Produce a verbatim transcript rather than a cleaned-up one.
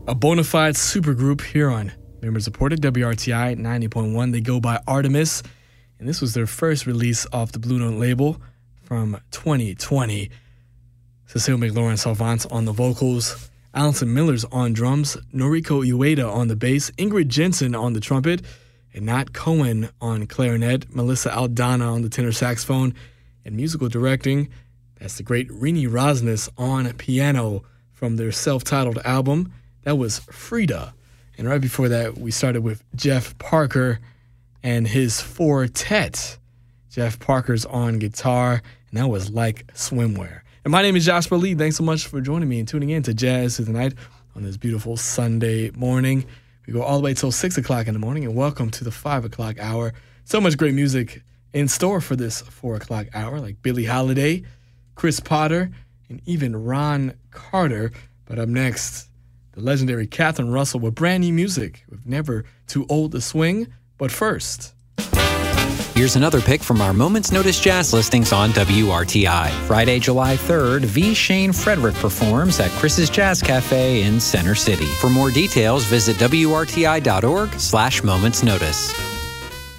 a bona fide supergroup here on member-supported W R T I ninety point one. They go by Artemis, and this was their first release off the Blue Note label from twenty twenty. Cecile McLaurin-Salvant on the vocals, Allison Miller's on drums, Noriko Ueda on the bass, Ingrid Jensen on the trumpet, and Nat Cohen on clarinet, Melissa Aldana on the tenor saxophone, and musical directing. That's the great Rini Rosnes on piano from their self-titled album. That was Frida. And right before that, we started with Jeff Parker and his Fortet. Jeff Parker's on guitar, and that was Like Swimwear. And my name is Jasper Lee. Thanks so much for joining me and tuning in to Jazz Through the Night on this beautiful Sunday morning. We go all the way till six o'clock in the morning, and welcome to the five o'clock hour. So much great music in store for this four o'clock hour, like Billie Holiday, Chris Potter, and even Ron Carter. But up next, the legendary Catherine Russell with brand new music with Never Too Old to Swing. But first, here's another pick from our Moments Notice Jazz listings on W R T I. Friday, July third, V. Shane Frederick performs at Chris's Jazz Cafe in Center City. For more details, visit W R T I dot org slash Moments Notice.